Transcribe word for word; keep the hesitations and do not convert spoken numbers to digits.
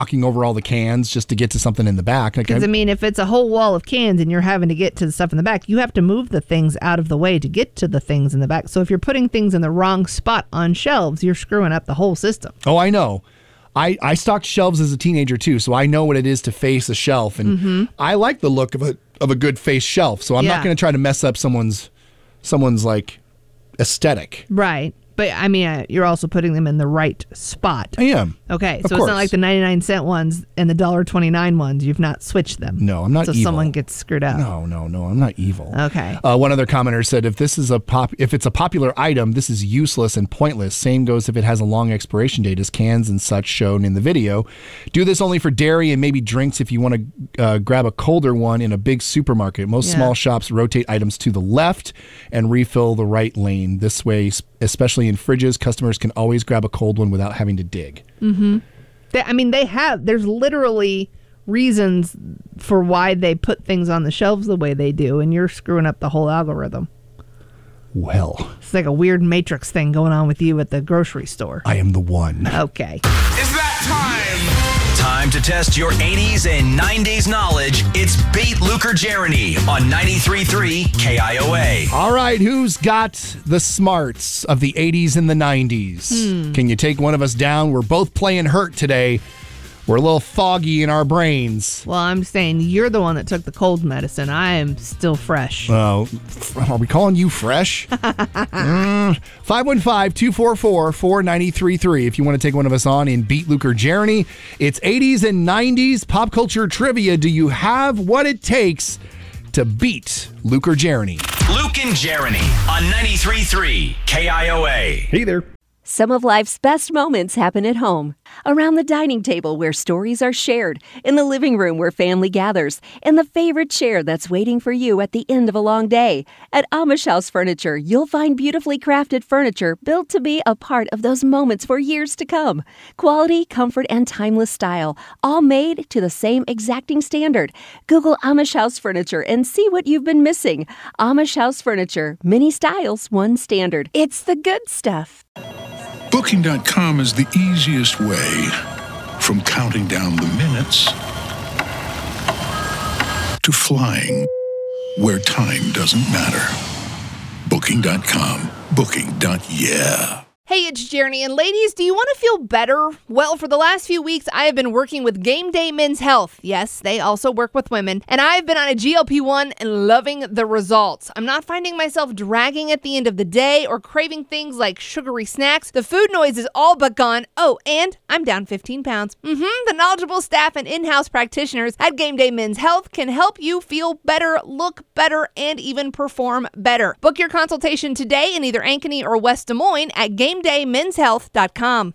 walking over all the cans just to get to something in the back. Because, like, I mean, if it's a whole wall of cans and you're having to get to the stuff in the back, you have to move the things out of the way to get to the things in the back. So if you're putting things in the wrong spot on shelves, you're screwing up the whole system. Oh, I know. I, I stocked shelves as a teenager, too, so I know what it is to face a shelf. And mm-hmm. I like the look of a of a good face shelf, so I'm yeah. not going to try to mess up someone's someone's, like, aesthetic. Right. But, I mean, uh, you're also putting them in the right spot. I am. Okay, of so course. It's not like the ninety-nine cent ones and the one dollar twenty-nine ones. You've not switched them. No, I'm not so evil. So someone gets screwed up. No, no, no, I'm not evil. Okay. Uh, one other commenter said, if this is a pop, if it's a popular item, this is useless and pointless. Same goes if it has a long expiration date, as cans and such shown in the video. Do this only for dairy and maybe drinks if you want to uh, grab a colder one in a big supermarket. Most yeah. small shops rotate items to the left and refill the right lane. This way, especially in fridges, customers can always grab a cold one without having to dig. Mm-hmm. They, I mean, they have, there's literally reasons for why they put things on the shelves the way they do, and you're screwing up the whole algorithm. Well. It's like a weird Matrix thing going on with you at the grocery store. I am the one. Okay. Is that time? Time to test your eighties and nineties knowledge. It's Beat Luker Jeremy on ninety-three point three K I O A. All right, who's got the smarts of the eighties and the nineties? Hmm. Can you take one of us down? We're both playing hurt today. We're a little foggy in our brains. Well, I'm saying you're the one that took the cold medicine. I am still fresh. Oh, are we calling you fresh? mm, five one five, two four four, four nine three three if you want to take one of us on in Beat Luker Jeremy. It's eighties and nineties pop culture trivia. Do you have what it takes to beat Luker Jeremy? Luke and Jeremy on ninety-three point three K I O A. Hey there. Some of life's best moments happen at home. Around the dining table where stories are shared, in the living room where family gathers, in the favorite chair that's waiting for you at the end of a long day. At Amish House Furniture, you'll find beautifully crafted furniture built to be a part of those moments for years to come. Quality, comfort, and timeless style, all made to the same exacting standard. Google Amish House Furniture and see what you've been missing. Amish House Furniture, many styles, one standard. It's the good stuff. Booking dot com is the easiest way from counting down the minutes to flying where time doesn't matter. Booking dot com. Booking. Yeah. Hey, it's Jeremy, and ladies, do you want to feel better? Well, for the last few weeks, I have been working with Game Day Men's Health. Yes, they also work with women, and I've been on a G L P one and loving the results. I'm not finding myself dragging at the end of the day or craving things like sugary snacks. The food noise is all but gone. Oh, and I'm down fifteen pounds. Mm-hmm. The knowledgeable staff and in-house practitioners at Game Day Men's Health can help you feel better, look better, and even perform better. Book your consultation today in either Ankeny or West Des Moines at game day men's health dot com.